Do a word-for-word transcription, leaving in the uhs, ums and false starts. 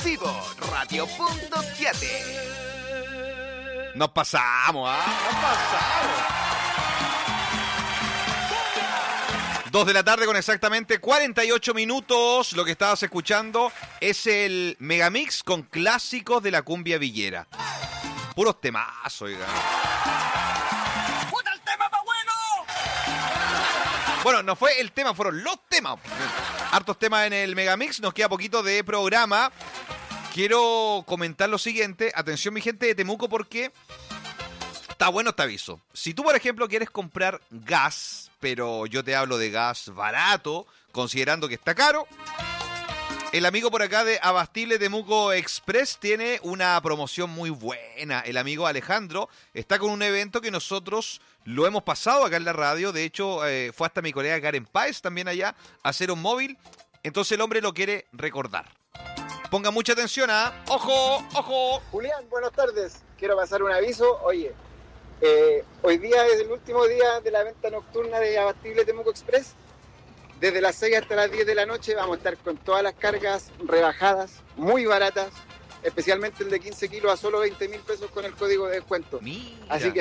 exclusivo Radio Punto siete. Nos pasamos, ¿ah? ¿eh? Nos pasamos. Dos de la tarde con exactamente cuarenta y ocho minutos. Lo que estabas escuchando es el Megamix con clásicos de la cumbia villera. Puros temazos, oiga. ¡Puta el tema pa' bueno! Bueno, no fue el tema, fueron los temas. Hartos temas en el Megamix, nos queda poquito de programa. Quiero comentar lo siguiente. Atención, mi gente de Temuco, porque está bueno este aviso. Si tú, por ejemplo, quieres comprar gas, pero yo te hablo de gas barato, considerando que está caro, el amigo por acá de Abastible Temuco Express tiene una promoción muy buena. El amigo Alejandro está con un evento que nosotros lo hemos pasado acá en la radio. De hecho, eh, fue hasta mi colega Karen Páez también allá a hacer un móvil. Entonces el hombre lo quiere recordar. Ponga mucha atención, ¿ah? ¿eh? ¡Ojo! ¡Ojo! Julián, buenas tardes. Quiero pasar un aviso. Oye, eh, hoy día es el último día de la venta nocturna de Abastible Temuco Express. Desde las seis hasta las diez de la noche vamos a estar con todas las cargas rebajadas, muy baratas, especialmente el de quince kilos a solo veinte mil pesos con el código de descuento. Mira. Así que